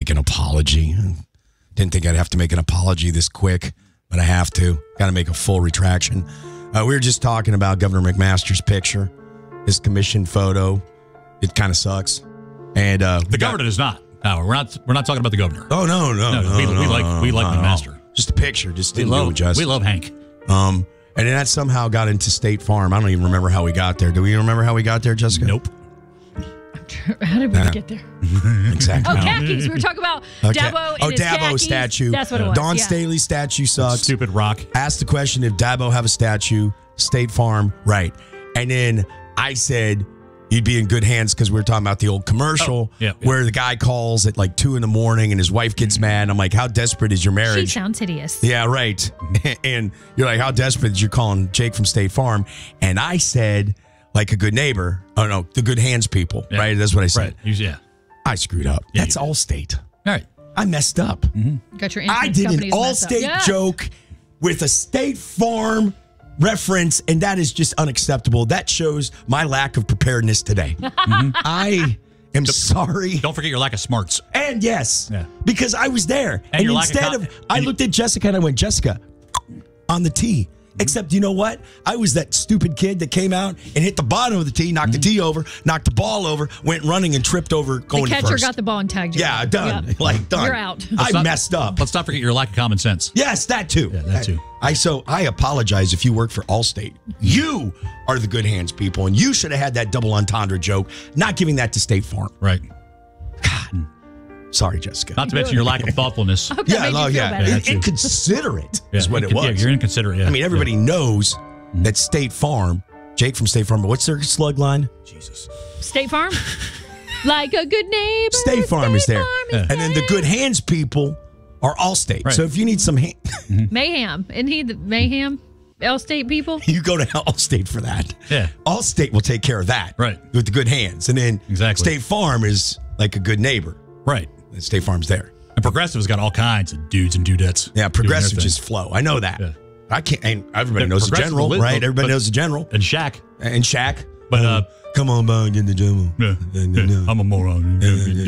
make an apology. Didn't think I'd have to make an apology this quick, but I have to. Got to make a full retraction. We were just talking about Governor McMaster's picture, his commission photo. It kind of sucks. And the governor does not. No, we're not talking about the governor. Oh no. We like McMaster. Just a picture. Just didn't do it justice. We love Hank. And then that somehow got into State Farm. I don't even remember how we got there. Do we remember how we got there, Jessica? Nope. How did we get there? Exactly. Oh, khakis. We were talking about Dabo and his Dabo khakis. statue. That's what it was. Don Staley statue sucks. Stupid rock. Asked the question if Dabo have a statue. State Farm, right. And then I said you'd be in good hands because we were talking about the old commercial where the guy calls at like 2 a.m. and his wife gets mad. I'm like, how desperate is your marriage? She sounds hideous. Yeah, right. And you're like, how desperate is you're calling Jake from State Farm? And I said, like a good neighbor. Oh, no, the good hands people, right? That's what I said. Right. Yeah. I screwed up. That's Allstate. All right. I messed up. Got your I did an Allstate joke with a State Farm reference, and that is just unacceptable. That shows my lack of preparedness today. I am sorry. Don't forget your lack of smarts. And because I was there. And instead I looked at Jessica and I went, Jessica, on the tee. Except, you know what? I was that stupid kid that came out and hit the bottom of the tee, knocked the tee over, knocked the ball over, went running and tripped over going The catcher first. got the ball and tagged you. Yeah, done. Yep. Like, done. You're out. I messed up. Let's not forget your lack of common sense. Yes, that too. Yeah, that too. I apologize if you work for Allstate. You are the good hands people, and you should have had that double entendre joke, not giving that to State Farm. Right. God. Sorry, Jessica. Not to mention your lack of thoughtfulness. Inconsiderate is what it was. Yeah, you're inconsiderate. Yeah. I mean, everybody knows that State Farm, Jake from State Farm, but what's their slug line? Jesus. State Farm? Like a good neighbor. State Farm is there. And then the good hands people are Allstate. Right. So if you need some Mayhem. Isn't he the Mayhem? Allstate people? You go to Allstate for that. Yeah. Allstate will take care of that. Right. With the good hands. And then State Farm is like a good neighbor. Right. And State Farm's there. And Progressive's got all kinds of dudes and dudettes. Yeah, Progressive just flow. I know that. Yeah. I can't. And everybody knows the general, right? Everybody knows the general. And Shaq. But come on, man, get the general. I'm a moron.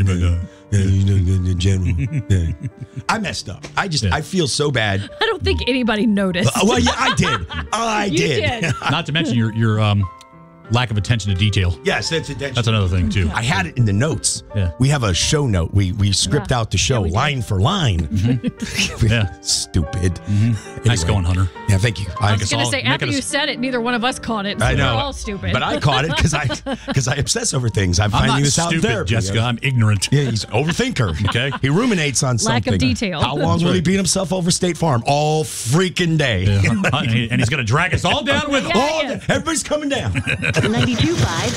General. I messed up. I feel so bad. I don't think anybody noticed. Well, yeah, I did. I did. Not to mention your lack of attention to detail. Yes, that's attention. That's another thing too. I had it in the notes. Yeah. We have a show note. We script out the show line for line. Stupid. Anyway. Nice going, Hunter. Yeah, thank you. I was going to say, after you said it, neither one of us caught it. So I know. we're all stupid. But I caught it because I obsess over things. I'm finding this out there. Jessica. I'm ignorant. Yeah, he's an overthinker. Okay. He ruminates on something. Lack of detail. How long will he beat himself over State Farm? All freaking day. Yeah. And he's going to drag us all down with him. Everybody's coming down. 92.5